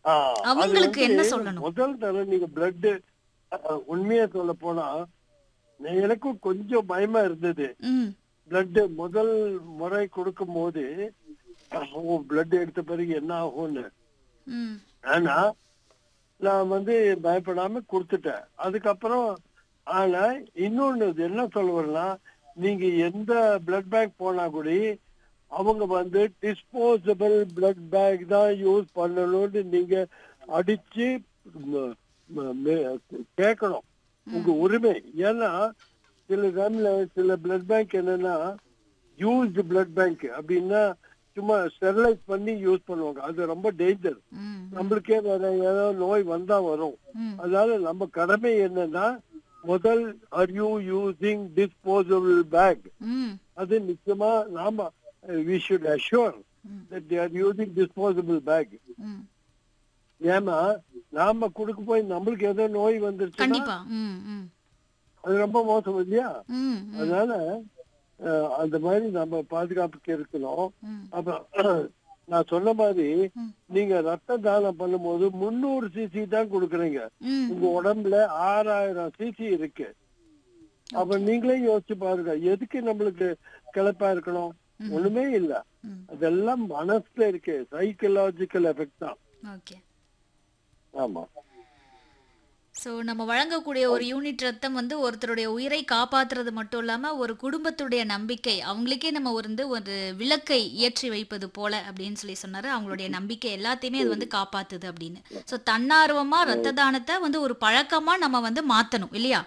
ஆ, அது அவங்களுக்கு என்ன சொல்லணும்? முதல் தடவை நீங்க பிளட் உண்மையா சொல்ல போனா எனக்கும் கொஞ்சம் பயமா இருந்தது. ம். பிளட் முதல் முறை கொடுக்கும் போது பிளட் எடுத்த பிறகு என்ன ஆகும்னு. ம். ஆனா நான் பயப்படாம கொடுத்துட்டேன். அதுக்கப்புறம் ஆனா இன்னொன்னு என்ன சொல்லுவேன்னா, நீங்க எந்த பிளட் பேங்க் போனா கூட அவங்க டிஸ்போசபிள் பிளட் பேக் தான் யூஸ் பண்ணணும்னு நீங்க அடிச்சு ம- கேட்கணும். உங்க ம். உரிமை. ஏன்னா சில டைம்ல சில பிளட் பேங்க் என்னன்னா யூஸ்டு பிளட் பேங்க் அப்படின்னா சும்மா ஸ்டெரிலைஸ் பண்ணி யூஸ் பண்ணுவாங்க. அது ரொம்ப டேஞ்சர். ம். ம். நம்மளுக்கே வேற ஏதாவது நோய் வந்தா வரும். ம். அதனால நம்ம கடமை என்னன்னா முதல் are you using disposable back. ம். அது நிச்சயமா நாம we should assure ம். that they are using disposable bag. ம். ஏன்னா நாம கொடுக்க போய் நம்மளுக்கு ஏதோ நோய் வந்துருச்சுன்னா கண்டிப்பா. ம். ம். அது ரொம்ப மோசம் இல்லையா? ம். ம். அதனால அந்த மாதிரி நம்ம பாதுகாப்புக்கு இருக்கணும். ம். அப்ப நான் சொன்ன மாதிரி ம். நீங்க ரத்த தானம் பண்ணும்போது 300 சிசி தான் கொடுக்குறீங்க. ம். உங்க உடம்புல 6000 சிசி இருக்கு. அப்ப நீங்களே யோசிச்சு பாருங்க, எதுக்கு நம்மளுக்கு கிளப்பா இருக்கணும்? ம். ஒண்ணுமே இல்ல. ம். அதெல்லாம் மனசுல இருக்கு. சைக்கலாஜிக்கல் எஃபெக்ட் தான். ஓகே. ஆமா. ஸோ நம்ம வழங்கக்கூடிய ஒரு யூனிட் ரத்தம் ஒருத்தருடைய உயிரை காப்பாத்துறது மட்டும் இல்லாம, ஒரு குடும்பத்துடைய நம்பிக்கை, அவங்களுக்கே நம்ம ஒரு விளக்கை ஏற்றி வைப்பது போல அப்படின்னு சொல்லி சொன்னாரு. அவங்களுடைய நம்பிக்கை எல்லாத்தையுமே அது காப்பாத்துது அப்படின்னு. ஸோ தன்னார்வமா ரத்த தானத்த ஒரு பழக்கமா நம்ம மாத்தணும் இல்லையா?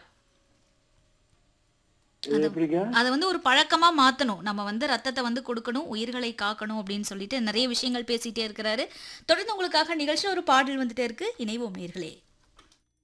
இது எப்படிங்க? அத ஒரு பழக்கமா மாத்தணும். நம்ம ரத்தத்த குடுக்கணும், உயிர்களை காக்கணும் அப்படின்னு சொல்லிட்டு நெறைய விஷயங்கள் பேசிட்டே இருக்கிறாரு. தொடர்ந்து உங்களுக்காக நிகழ்ச்சியில ஒரு பாடல் வந்துட்டே இருக்கு. இணைவோம் நேயர்களே.